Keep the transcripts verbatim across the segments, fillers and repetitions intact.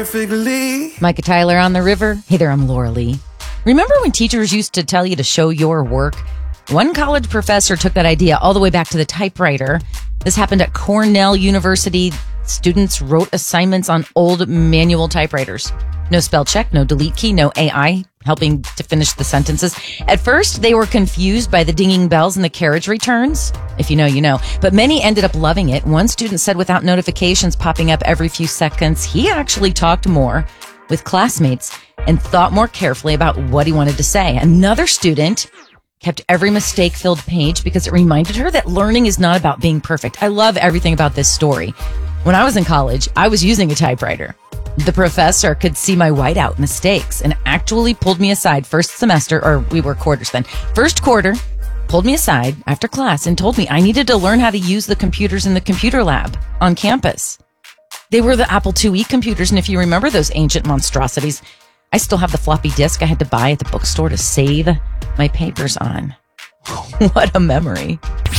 Micah Tyler on the River. Hey there, I'm Laura Lee. Remember when teachers used to tell you to show your work? One college professor took that idea all the way back to the typewriter. This happened at Cornell University. Students wrote assignments on old manual typewriters. No spell check, no delete key, no A I helping to finish the sentences. At first, they were confused by the dinging bells and the carriage returns. If you know, you know. But many ended up loving it. One student said without notifications popping up every few seconds, he actually talked more with classmates and thought more carefully about what he wanted to say. Another student kept every mistake-filled page because it reminded her that learning is not about being perfect. I love everything about this story. When I was in college, I was using a typewriter. The professor could see my whiteout mistakes and actually pulled me aside first semester, or we were quarters then. First quarter, pulled me aside after class and told me I needed to learn how to use the computers in the computer lab on campus. They were the Apple two E computers, and if you remember those ancient monstrosities, I still have the floppy disk I had to buy at the bookstore to save my papers on. What a memory.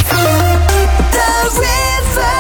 The River.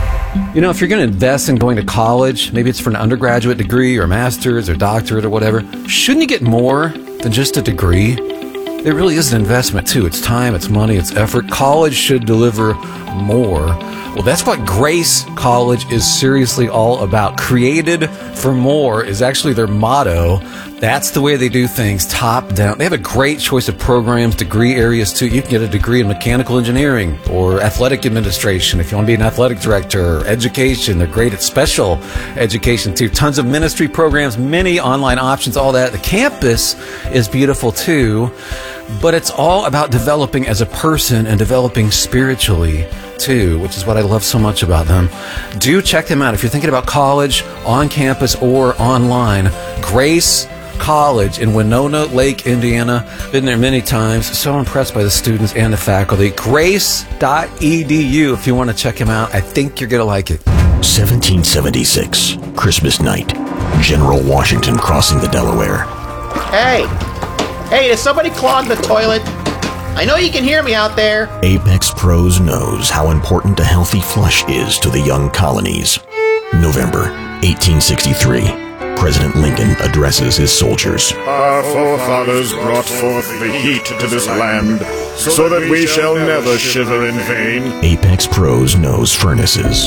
You know, if you're going to invest in going to college, maybe it's for an undergraduate degree or master's or doctorate or whatever, shouldn't you get more than just a degree? It really is an investment, too. It's time, it's money, it's effort. College should deliver more. Well, that's what Grace College is seriously all about. Created for more is actually their motto. That's the way they do things, top down. They have a great choice of programs, degree areas, too. You can get a degree in mechanical engineering or athletic administration if you want to be an athletic director, or education. They're great at special education, too. Tons of ministry programs, many online options, all that. The campus is beautiful, too. But it's all about developing as a person and developing spiritually, too, which is what I love so much about them. Do check them out if you're thinking about college, on campus, or online. Grace College in Winona Lake, Indiana. Been there many times. So impressed by the students and the faculty. grace dot e d u if you want to check them out. I think you're going to like it. seventeen seventy-six, Christmas night. General Washington crossing the Delaware. Hey! Hey, does somebody clog the toilet? I know you can hear me out there. Apex Pros knows how important a healthy flush is to the young colonies. November eighteen sixty-three. President Lincoln addresses his soldiers. Our forefathers brought forth the heat to this land, so that we shall never shiver in vain. Apex Pros knows furnaces.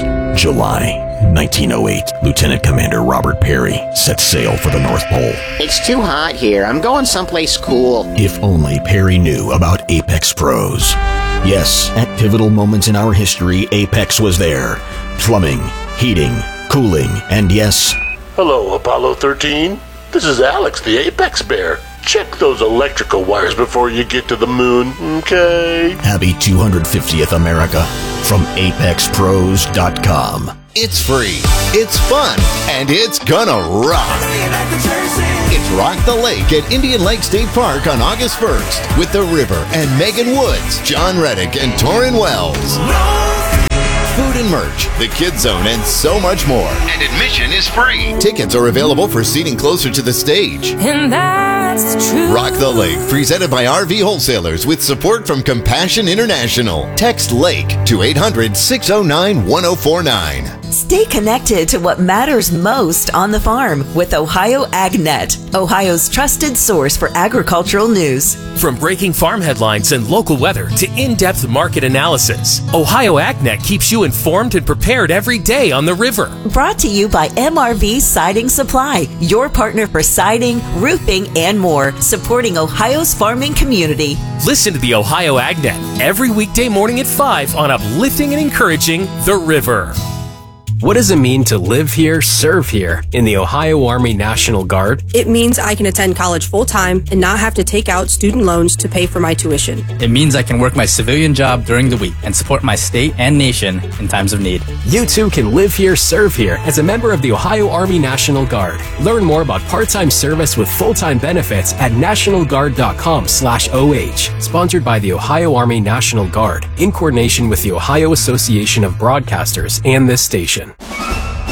July nineteen oh eight. Lieutenant Commander Robert Peary sets sail for the North Pole. It's too hot here. I'm going someplace cool. If only Peary knew about Apex Pros. Yes, at pivotal moments in our history, Apex was there. Plumbing, heating, cooling, and yes... Hello, Apollo thirteen. This is Alex, the Apex Bear. Check those electrical wires before you get to the moon, okay? Happy two hundred fiftieth America from apex pros dot com. It's free, it's fun, and it's gonna rock. It's Rock the Lake at Indian Lake State Park on August first with The River and Megan Woods, John Reddick, and Torrin Wells. Food and merch, the Kids Zone, and so much more. And admission is free. Tickets are available for seating closer to the stage. And that's true. Rock the Lake, presented by R V Wholesalers with support from Compassion International. Text LAKE to eight hundred, six oh nine, one oh four nine. Stay connected to what matters most on the farm with Ohio AgNet, Ohio's trusted source for agricultural news. From breaking farm headlines and local weather to in-depth market analysis, Ohio AgNet keeps you informed and prepared every day on the river. Brought to you by M R V Siding Supply, your partner for siding, roofing, and more, supporting Ohio's farming community. Listen to the Ohio AgNet every weekday morning at five on uplifting and encouraging the river. What does it mean to live here, serve here in the Ohio Army National Guard? It means I can attend college full-time and not have to take out student loans to pay for my tuition. It means I can work my civilian job during the week and support my state and nation in times of need. You too can live here, serve here as a member of the Ohio Army National Guard. Learn more about part-time service with full-time benefits at national guard dot com slash O H. Sponsored by the Ohio Army National Guard in coordination with the Ohio Association of Broadcasters and this station.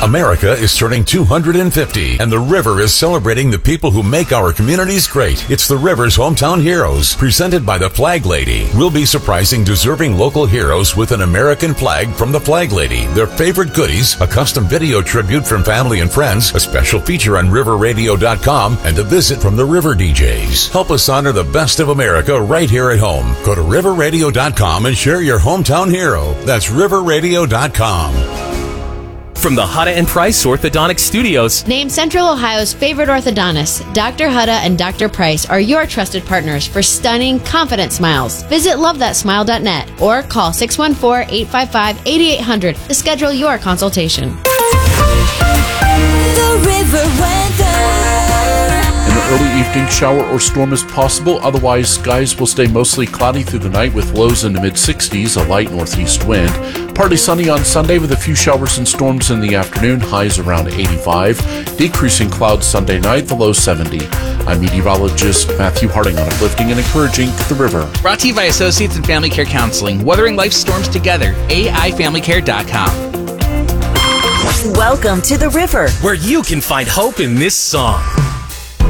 America is turning two hundred fifty, and the River is celebrating the people who make our communities great. It's the River's Hometown Heroes, presented by the Flag Lady. We'll be surprising deserving local heroes with an American flag from the Flag Lady, their favorite goodies, a custom video tribute from family and friends, a special feature on river radio dot com, and a visit from the River D Js. Help us honor the best of America right here at home. Go to river radio dot com and share your hometown hero. That's river radio dot com. From the Hutta and Price Orthodontic Studios, named Central Ohio's favorite orthodontists, Doctor Hutta and Doctor Price are your trusted partners for stunning, confident smiles. Visit love that smile dot net or call six one four, eight five five, eight eight hundred to schedule your consultation. The River Weather. An early evening shower or storm is possible. Otherwise, skies will stay mostly cloudy through the night with lows in the mid sixties, a light northeast wind. Partly sunny on Sunday with a few showers and storms in the afternoon, highs around eighty-five. Decreasing clouds Sunday night, the low seventy. I'm meteorologist Matthew Harding on Uplifting and Encouraging the River. Brought to you by Associates in Family Care Counseling. Weathering life's storms together. A I family care dot com. Welcome to the River, where you can find hope in this song.